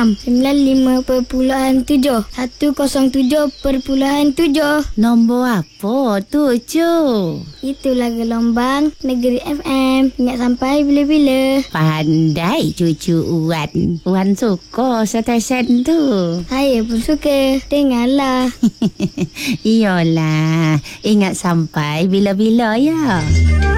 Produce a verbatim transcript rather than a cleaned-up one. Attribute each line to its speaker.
Speaker 1: enam, sembilan lima perpuluhan tujuh, satu kosong tujuh perpuluhan tujuh.
Speaker 2: Nombor apa tu, Cu?
Speaker 1: Itulah gelombang Negeri F M. Ingat sampai bila-bila.
Speaker 2: Pandai cucu Wan. Wan suka stesen tu.
Speaker 1: Saya pun suka. Dengarlah.
Speaker 2: Iyalah. Ingat sampai bila-bila ya.